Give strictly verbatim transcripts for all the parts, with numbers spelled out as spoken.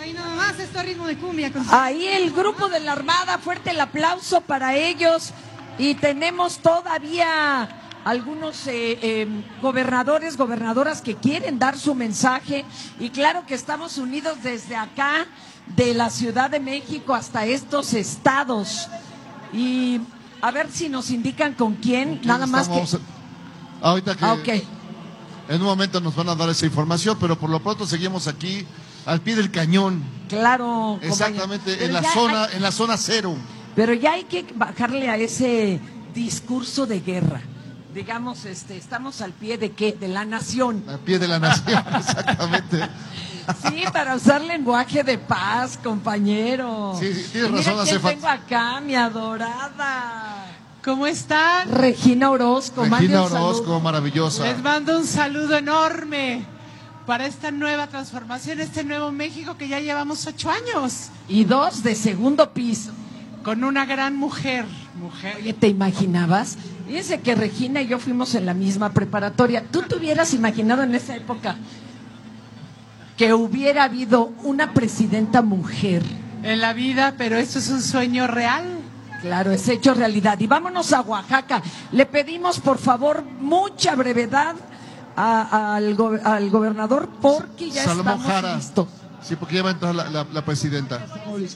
ahí nada más, esto es ritmo de cumbia. Con... Ahí el grupo de la Armada, fuerte el aplauso para ellos. Y tenemos todavía algunos eh, eh, gobernadores, gobernadoras que quieren dar su mensaje. Y claro que estamos unidos desde acá, de la Ciudad de México hasta estos estados. Y a ver si nos indican con quién, ¿Quién nada más estamos? que... Ahorita que Ah, okay. En un momento nos van a dar esa información, pero por lo pronto seguimos aquí al pie del cañón. Claro, exactamente, en la zona, hay, en la zona cero. Pero ya hay que bajarle a ese discurso de guerra. Digamos, este, estamos al pie de qué, de la nación. Al pie de la nación, exactamente. Sí, para usar lenguaje de paz, compañero. Sí, sí, tienes y mira razón, quién hace tengo acá, mi adorada. ¿Cómo están? Regina Orozco. Regina Orozco, maravillosa. Les mando un saludo enorme para esta nueva transformación, este nuevo México que ya llevamos ocho años. Y dos de segundo piso. Con una gran mujer. mujer. Oye, ¿te imaginabas? Fíjense que Regina y yo fuimos en la misma preparatoria. ¿Tú te hubieras imaginado en esa época que hubiera habido una presidenta mujer? En la vida, pero esto es un sueño real. Claro, es hecho realidad. Y vámonos a Oaxaca. Le pedimos, por favor, mucha brevedad a, a, al, go, al gobernador porque ya Salomón estamos Jara. listos. Sí, porque ya va a entrar la, la, la presidenta.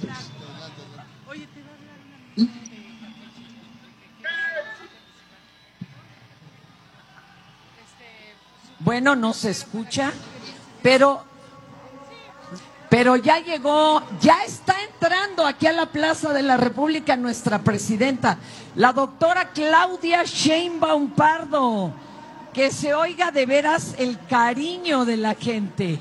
Bueno, no se escucha, pero... Pero ya llegó, ya está entrando aquí a la Plaza de la República nuestra presidenta, la doctora Claudia Sheinbaum Pardo. Que se oiga de veras el cariño de la gente.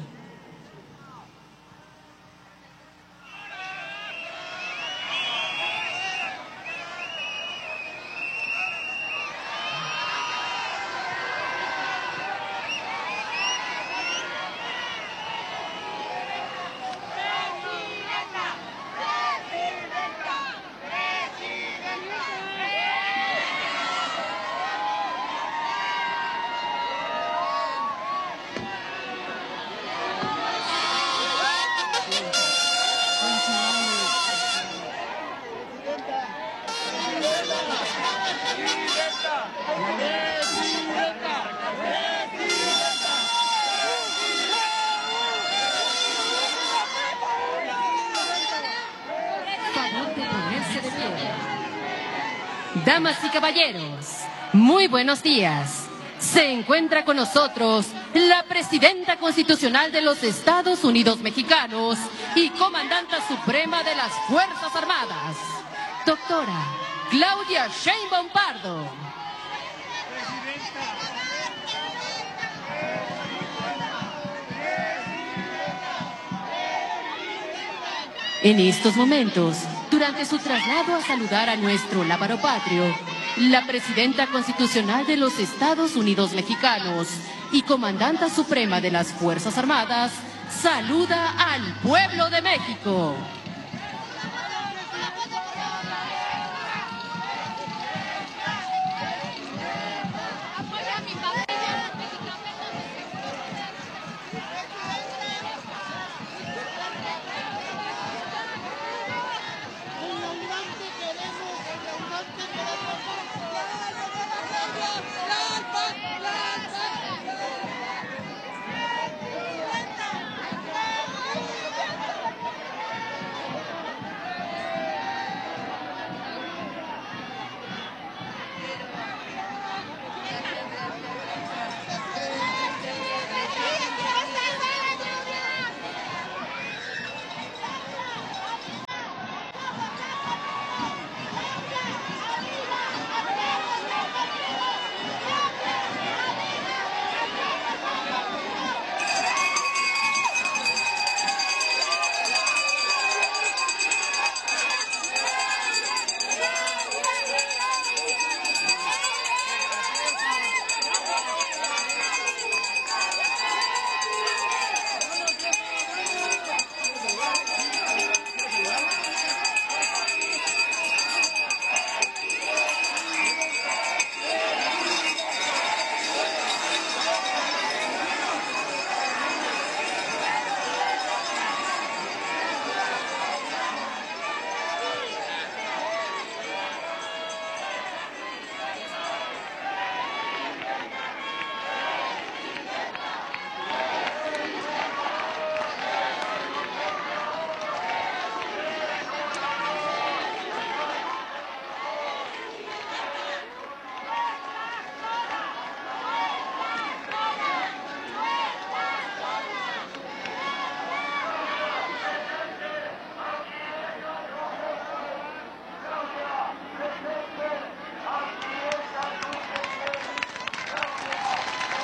Damas y caballeros, muy buenos días. Se encuentra con nosotros la Presidenta Constitucional de los Estados Unidos Mexicanos y Comandanta Suprema de las Fuerzas Armadas, doctora Claudia Sheinbaum Pardo. En estos momentos, durante su traslado a saludar a nuestro lábaro patrio, la Presidenta Constitucional de los Estados Unidos Mexicanos y Comandanta Suprema de las Fuerzas Armadas saluda al pueblo de México.